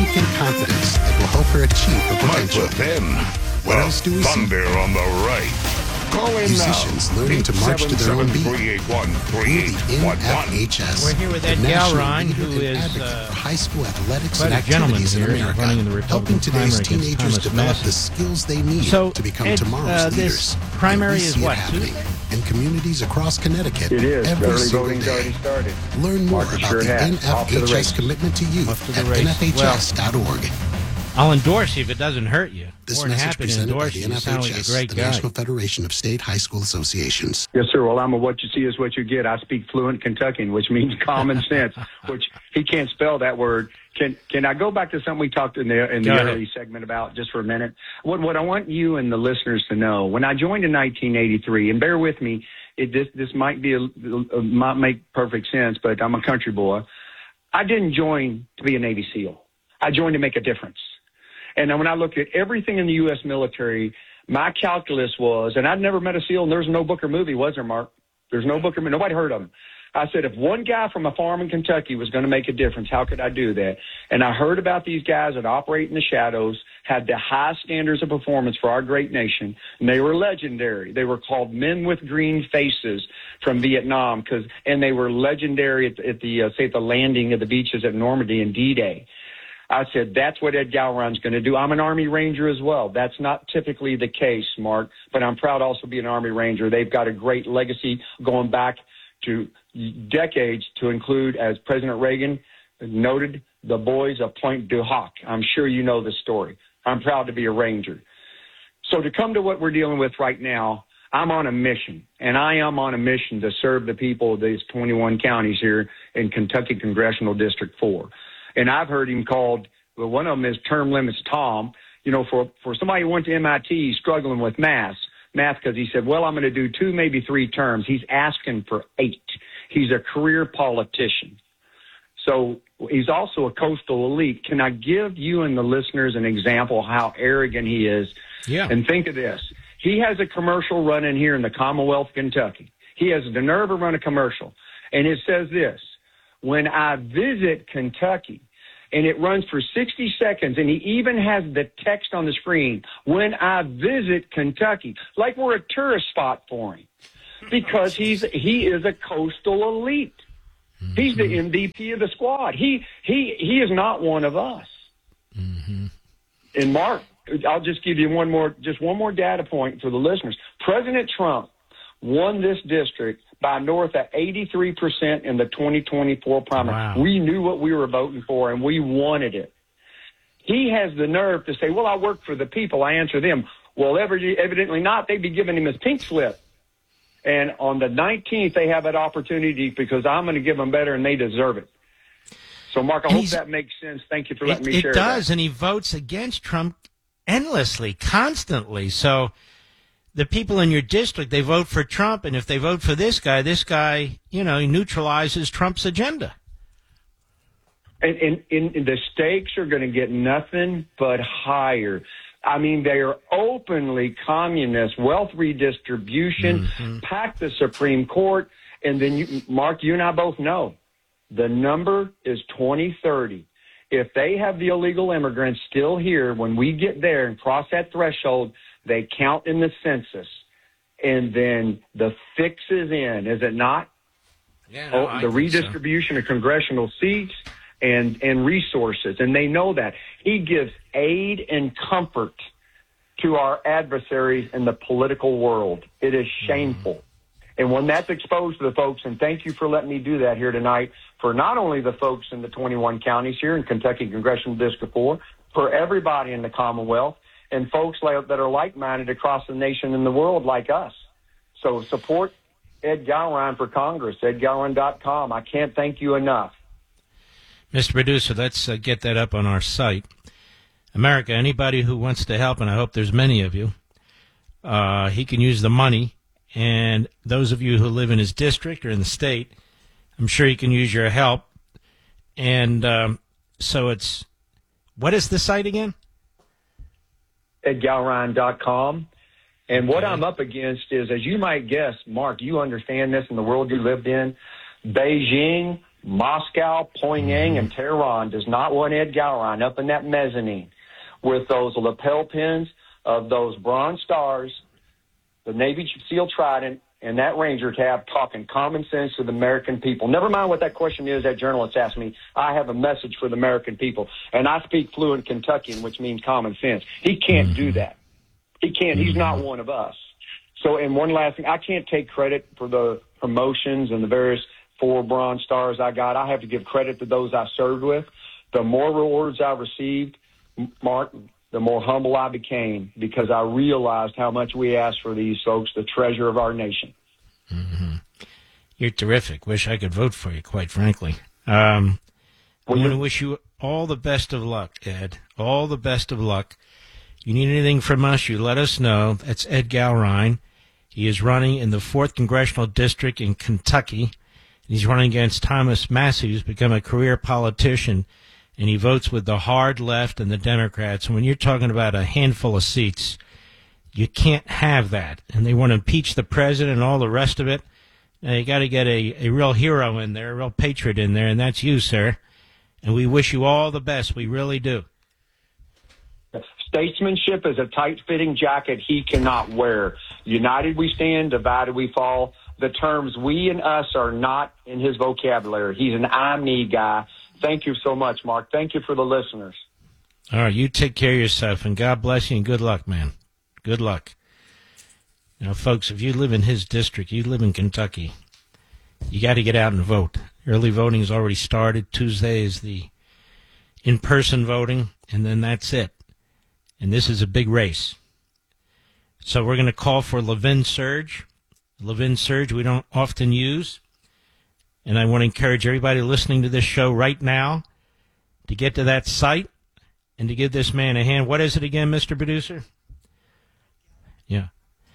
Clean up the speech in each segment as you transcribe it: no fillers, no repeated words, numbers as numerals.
triumphant confidence that will help her achieve her Mike potential. Levin. What else do we see? Thunder on the right. Call in Musicians now. learning to march to their own beat. 877-381-3811. NFHS, We're here with Ed the national Gowron, leader who and is advocate for high school athletics quite and a gentleman activities in here. He's America, running in the helping Republican today's primary against teenagers Thomas develop Massie. the skills they need So, to become Ed, tomorrow's this leaders. primary And we is see it what, happening in communities across Connecticut It is. every Early single voting's day. already started. Learn more Mark it about sure the has. Off to the NFHS races. commitment to youth Off to the at races. NFHS.org. I'll endorse you if it doesn't hurt you. This More than message happy to presented by endorse the you. You sound like a NFHS, great the guy. National Federation of State High School Associations. Yes, sir. Well, I'm a what you see is what you get. I speak fluent Kentuckian, which means common sense, which he can't spell that word. Can I go back to something we talked in the early segment about just for a minute? What I want you and the listeners to know, when I joined in 1983, and bear with me, this might might make perfect sense, but I'm a country boy. I didn't join to be a Navy SEAL. I joined to make a difference. And when I look at everything in the U.S. military, my calculus was, and I'd never met a SEAL, and there's no book or movie, was there, Mark? There's no book or movie. Nobody heard of him. I said, if one guy from a farm in Kentucky was going to make a difference, how could I do that? And I heard about these guys that operate in the shadows, had the high standards of performance for our great nation, and they were legendary. They were called Men with Green Faces from Vietnam, and they were legendary at the landing of the beaches at Normandy and D-Day. I said, that's what Ed Gowron's going to do. I'm an Army Ranger as well. That's not typically the case, Mark, but I'm proud also to be an Army Ranger. They've got a great legacy going back to decades, to include, as President Reagan noted, the boys of Point du Hoc. I'm sure you know the story. I'm proud to be a Ranger. So to come to what we're dealing with right now, I'm on a mission, and I am on a mission to serve the people of these 21 counties here in Kentucky Congressional District 4. And I've heard him called, well, one of them is term limits Tom. You know, for somebody who went to MIT struggling with math, because he said, well, I'm going to do 2, maybe 3 terms. He's asking for 8. He's a career politician. So he's also a coastal elite. Can I give you and the listeners an example of how arrogant he is? Yeah. And think of this. He has a commercial running here in the Commonwealth of Kentucky. He has the nerve to run a commercial. And it says this: when I visit Kentucky, and it runs for 60 seconds, and he even has the text on the screen, when I visit Kentucky, like we're a tourist spot for him, because he is a coastal elite. Mm-hmm. He's the MVP of the squad. He is not one of us. Mm-hmm. And Mark, I'll just give you one more data point for the listeners. President Trump won this district by north of 83% in the 2024 primary. Wow. We knew what we were voting for, and we wanted it. He has the nerve to say, well, I work for the people. I answer them. Well, evidently not. They'd be giving him his pink slip. And on the 19th, they have that opportunity because I'm going to give them better, and they deserve it. So, Mark, I hope that makes sense. Thank you for letting me share that. It does, and he votes against Trump endlessly, constantly. So the people in your district, they vote for Trump, and if they vote for this guy, he neutralizes Trump's agenda. And the stakes are going to get nothing but higher. I mean, they are openly communist, wealth redistribution, pack the Supreme Court, and then, Mark, you and I both know the number is 2030. If they have the illegal immigrants still here, when we get there and cross that threshold, they count in the census, and then the fix is in, is it not? Yeah, no, the redistribution of congressional seats and resources, and they know that. He gives aid and comfort to our adversaries in the political world. It is shameful. And when that's exposed to the folks, and thank you for letting me do that here tonight, for not only the folks in the 21 counties here in Kentucky Congressional District 4, for everybody in the Commonwealth, and folks that are like-minded across the nation and the world like us. So support Ed Gowron for Congress, edgowron.com. I can't thank you enough. Mr. Producer, let's get that up on our site. America, anybody who wants to help, and I hope there's many of you, he can use the money. And those of you who live in his district or in the state, I'm sure he can use your help. And so it's, what is the site again? edgowron.com. And what I'm up against is, as you might guess, Mark, you understand this in the world you lived in, Beijing, Moscow, Pyongyang, and Tehran does not want Ed Gowron up in that mezzanine with those lapel pins of those Bronze Stars, the Navy SEAL Trident, and that Ranger tab talking common sense to the American people. Never mind what that question is that journalist asked me. I have a message for the American people, and I speak fluent Kentuckian, which means common sense. He can't do that. He can't. He's not one of us. So, and one last thing, I can't take credit for the promotions and the various 4 Bronze Stars I got. I have to give credit to those I served with. The more rewards I received, Mark, the more humble I became because I realized how much we asked for these folks, the treasure of our nation. Mm-hmm. You're terrific. Wish I could vote for you, quite frankly. I want to wish you all the best of luck, Ed. All the best of luck. You need anything from us, you let us know. That's Ed Gowron. He is running in the 4th Congressional District in Kentucky. He's running against Thomas Massie, who's become a career politician, and he votes with the hard left and the Democrats. And when you're talking about a handful of seats, you can't have that. And they want to impeach the president and all the rest of it. Now, you got to get a real hero in there, a real patriot in there, and that's you, sir. And we wish you all the best. We really do. Statesmanship is a tight-fitting jacket he cannot wear. United we stand, divided we fall. The terms we and us are not in his vocabulary. He's an I-me guy. Thank you so much, Mark. Thank you for the listeners. All right, you take care of yourself, and God bless you, and good luck, man. Good luck. Now, folks, if you live in his district, you live in Kentucky, you got to get out and vote. Early voting has already started. Tuesday is the in-person voting, and then that's it. And this is a big race. So we're going to call for Levin Surge. Levin Surge we don't often use. And I want to encourage everybody listening to this show right now to get to that site and to give this man a hand. What is it again, Mr. Producer? Yeah.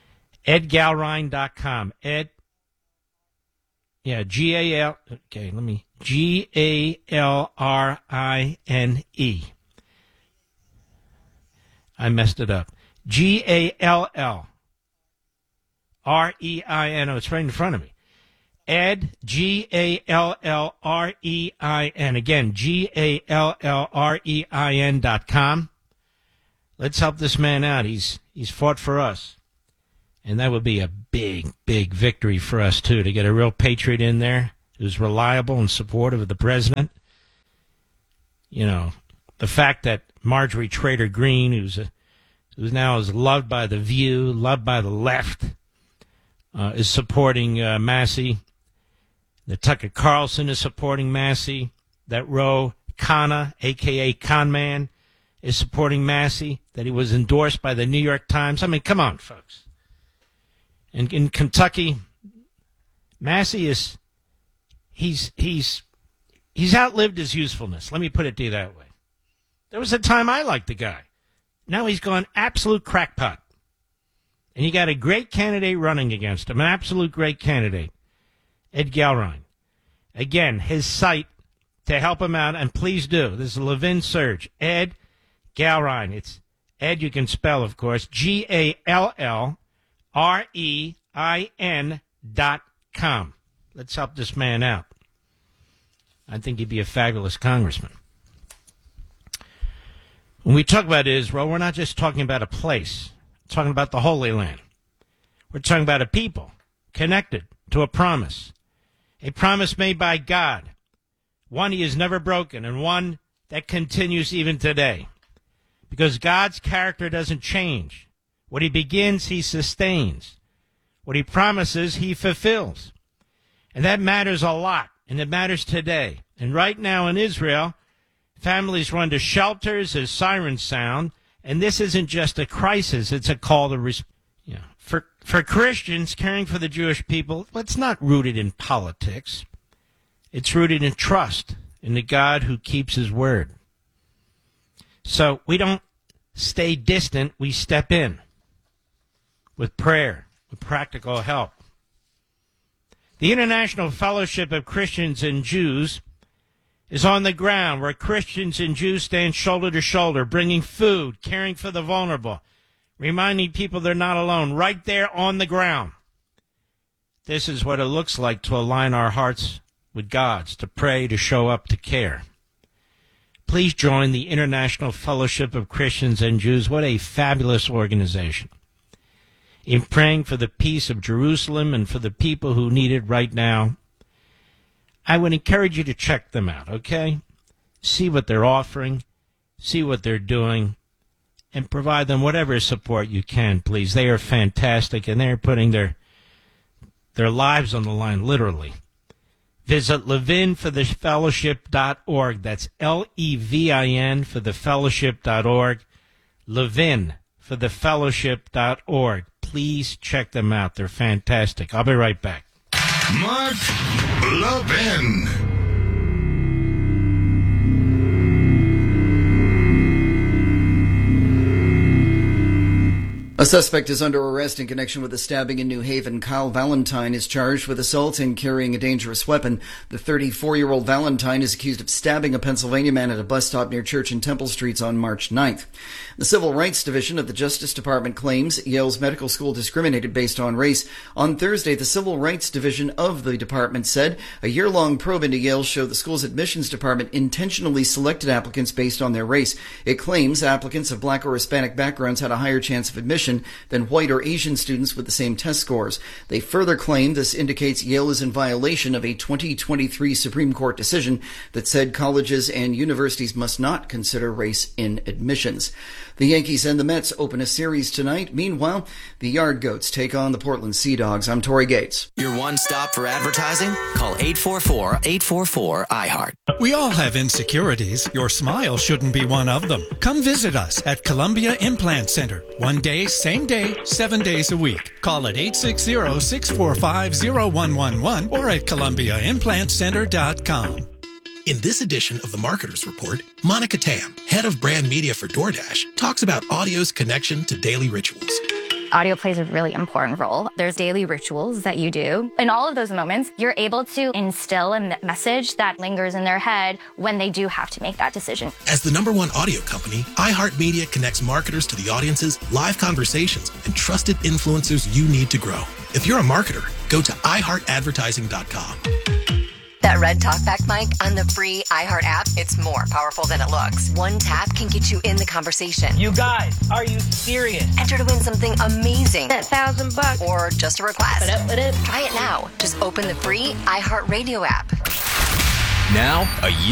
EdGowron.com. Ed. Yeah, G-A-L. Okay, G-A-L-R-I-N-E. I messed it up. G-A-L-L-R-E-I-N. Oh, it's right in front of me. Ed, G-A-L-L-R-E-I-N. Again, G-A-L-L-R-E-I-N.com. Let's help this man out. He's fought for us. And that would be a big, big victory for us, too, to get a real patriot in there who's reliable and supportive of the president. You know, the fact that Marjorie Trader Greene, who's now is loved by The View, loved by the left, is supporting Massie. That Tucker Carlson is supporting Massie. That Ro Khanna, a.k.a. Conman, is supporting Massie. That he was endorsed by the New York Times. I mean, come on, folks. And in Kentucky, Massie is he's outlived his usefulness. Let me put it to you that way. There was a time I liked the guy. Now he's gone absolute crackpot. And you got a great candidate running against him, an absolute great candidate, Ed Gowron. Again, his site to help him out, and please do. This is Levin Surge. Ed Gowron. It's Ed, you can spell, of course, GALLREIN.com. Let's help this man out. I think he'd be a fabulous congressman. When we talk about Israel, we're not just talking about a place. We're talking about the Holy Land. We're talking about a people connected to a promise made by God, one he has never broken, and one that continues even today. Because God's character doesn't change. What he begins, he sustains. What he promises, he fulfills. And that matters a lot, and it matters today. And right now in Israel, families run to shelters as sirens sound, and this isn't just a crisis, it's a call to for Christians caring for the Jewish people. It's not rooted in politics. It's rooted in trust in the God who keeps his word. So we don't stay distant, we step in with prayer, with practical help. The International Fellowship of Christians and Jews is on the ground where Christians and Jews stand shoulder to shoulder, bringing food, caring for the vulnerable, reminding people they're not alone, right there on the ground. This is what it looks like to align our hearts with gods, to pray, to show up, to care. Please join the International Fellowship of Christians and Jews. What a fabulous organization. In praying for the peace of Jerusalem and for the people who need it right now, I would encourage you to check them out, okay? See what they're offering, see what they're doing, and provide them whatever support you can, please. They are fantastic, and they're putting their lives on the line, literally. Visit levinforthefellowship.org. That's Levin for thefellowship.org. levinforthefellowship.org. Please check them out. They're fantastic. I'll be right back. Mark Levin. A suspect is under arrest in connection with a stabbing in New Haven. Kyle Valentine is charged with assault and carrying a dangerous weapon. The 34-year-old Valentine is accused of stabbing a Pennsylvania man at a bus stop near Church and Temple Streets on March 9th. The Civil Rights Division of the Justice Department claims Yale's medical school discriminated based on race. On Thursday, the Civil Rights Division of the department said a year-long probe into Yale showed the school's admissions department intentionally selected applicants based on their race. It claims applicants of black or Hispanic backgrounds had a higher chance of admission than white or Asian students with the same test scores. They further claim this indicates Yale is in violation of a 2023 Supreme Court decision that said colleges and universities must not consider race in admissions. The Yankees and the Mets open a series tonight. Meanwhile, the Yard Goats take on the Portland Sea Dogs. I'm Torrey Gates. Your one stop for advertising? Call 844-844-IHEART. We all have insecurities. Your smile shouldn't be one of them. Come visit us at Columbia Implant Center. One day, same day, 7 days a week. Call at 860-645-0111 or at ColumbiaImplantCenter.com. In this edition of the Marketers Report, Monica Tam, head of brand media for DoorDash, talks about audio's connection to daily rituals. Audio plays a really important role. There's daily rituals that you do. In all of those moments, you're able to instill a message that lingers in their head when they do have to make that decision. As the #1 audio company, iHeartMedia connects marketers to the audiences, live conversations, and trusted influencers you need to grow. If you're a marketer, go to iHeartAdvertising.com. That red talkback mic on the free iHeart app, it's more powerful than it looks. One tap can get you in the conversation. You guys, are you serious? Enter to win something amazing. That $1,000. Or just a request. What up? Try it now. Just open the free iHeart Radio app. Now, a